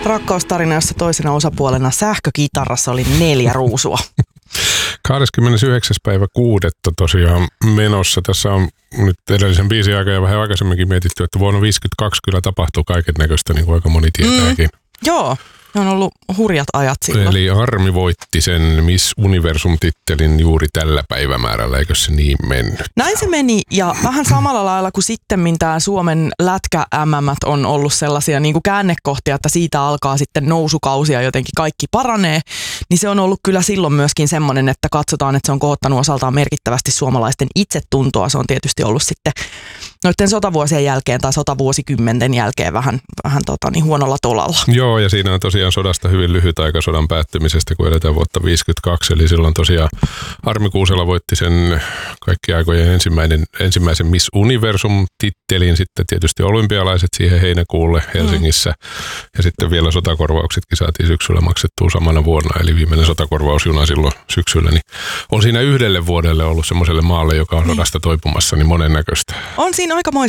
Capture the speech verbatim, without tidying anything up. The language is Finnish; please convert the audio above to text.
Rakkaustarina, jossa toisena osapuolena sähkökitarassa oli neljä ruusua. kahdeskymmenesyhdeksäs päivä kuudetta tosiaan menossa. Tässä on nyt edellisen biisin aikaa ja vähän aikaisemminkin mietitty, että vuonna viisikymmentäkaksi kyllä tapahtuu kaiken näköistä, niin kuin aika moni tietääkin. Mm, joo, ne on ollut hurjat ajat silloin. Eli Armi voitti sen Miss Universum-tittelin juuri tällä päivämäärällä, eikö se niin mennyt? Näin se meni, ja vähän samalla lailla kuin sittemmin tämä Suomen lätkä-M M:t on ollut sellaisia niin kuin käännekohtia, että siitä alkaa sitten nousukausia, jotenkin kaikki paranee, niin se on ollut kyllä silloin myöskin semmoinen, että katsotaan, että se on kohottanut osaltaan merkittävästi suomalaisten itsetuntoa. Se on tietysti ollut sitten noiden sotavuosien jälkeen tai sotavuosikymmenten jälkeen vähän, vähän tota, niin huonolla tolalla. Joo, ja siinä on tosiaan sodasta hyvin lyhyt aika sodan päättymisestä, kun eletään vuotta viisikymmentäkaksi. Eli silloin tosiaan Armi Kuusela voitti sen kaikki aikojen ensimmäinen, ensimmäisen Miss Universum-tittelin, sitten tietysti olympialaiset siihen heinäkuulle Helsingissä. Mm. Ja sitten vielä sotakorvauksetkin saatiin syksyllä maksettua samana vuonna, eli viimeinen sotakorvausjuna silloin syksyllä. Niin on siinä yhdelle vuodelle ollut semmoiselle maalle, joka on sodasta toipumassa, niin monennäköistä. On siinä aikamoista.